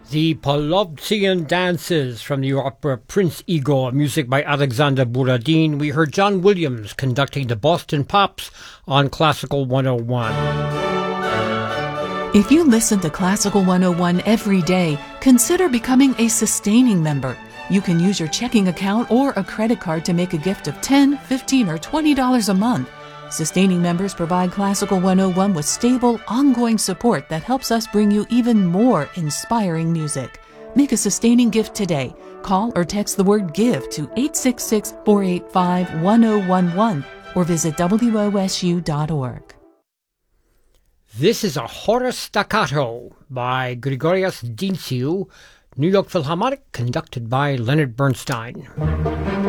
The Polovtsian Dances from the opera Prince Igor, music by Alexander Borodin. We heard John Williams conducting the Boston Pops on Classical 101. If you listen to Classical 101 every day, consider becoming a sustaining member. You can use your checking account or a credit card to make a gift of $10, $15, or $20 a month. Sustaining members provide Classical 101 with stable, ongoing support that helps us bring you even more inspiring music. Make a sustaining gift today. Call or text the word GIVE to 866-485-1011 or visit WOSU.org. This is a Horace Staccato by Grigorius Dinciu, New York Philharmonic, conducted by Leonard Bernstein.